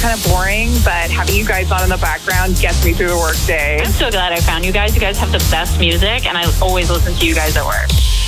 kind of boring, but having you guys on in the background gets me through the work day. I'm so glad I found you guys. You guys have the best music, and I always listen to you guys at work.